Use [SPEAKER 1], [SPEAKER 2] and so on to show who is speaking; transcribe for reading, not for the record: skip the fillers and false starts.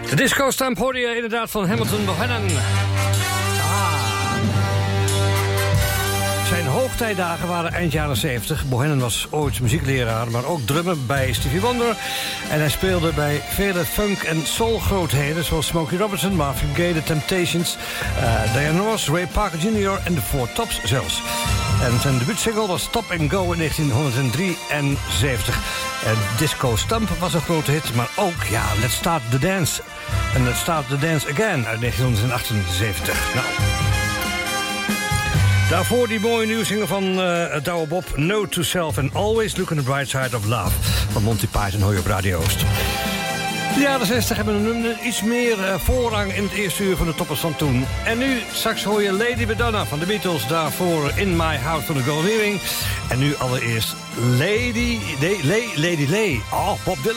[SPEAKER 1] De disco-stamp hoorde je inderdaad van Hamilton Bohannon. Zijn hoogtijdagen waren eind jaren 70. Bohannon was ooit muziekleraar, maar ook drummer bij Stevie Wonder. En hij speelde bij vele funk- en soul-grootheden... zoals Smokey Robinson, Marvin Gaye, The Temptations... Diana Ross, Ray Parker Jr. en de Four Tops zelfs. En zijn debuutsingle was Stop and Go in 1973. En Disco Stamp was een grote hit, maar ook, ja, Let's Start the Dance. En Let's Start the Dance Again uit 1978. Nou... Daarvoor die mooie nieuwszinger van Douwe Bob... No to Self and Always Look on the Bright Side of Love... van Monty Python hoor je op Radio Oost. De jaren 60 hebben een iets meer voorrang in het eerste uur van de toppers van toen. En nu, straks hoor je Lady Madonna van de Beatles... daarvoor In My House van de Golden Earring. En nu allereerst Lady Lay. Oh, Bob Dylan.